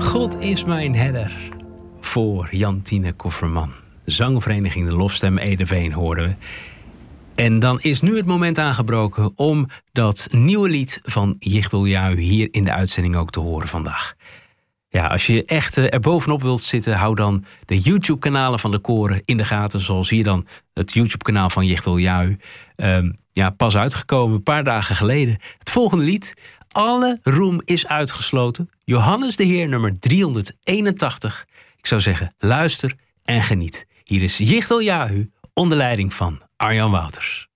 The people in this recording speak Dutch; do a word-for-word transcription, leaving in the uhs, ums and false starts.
God is mijn herder. Voor Jantine Kofferman. Zangvereniging De Lofstem Ederveen hoorden we. En dan is nu het moment aangebroken om dat nieuwe lied van Jichtel Jui hier in de uitzending ook te horen vandaag. Ja, als je echt er bovenop wilt zitten, hou dan de YouTube-kanalen van de koren in de gaten. Zoals hier dan het YouTube-kanaal van Jichtel Jui. Um, ja, pas uitgekomen, een paar dagen geleden. Het volgende lied, Alle roem is uitgesloten. Johannes de Heer, nummer driehonderdeenentachtig. Ik zou zeggen, luister en geniet. Hier is Jichtel Jui onder leiding van Arjan Wouters.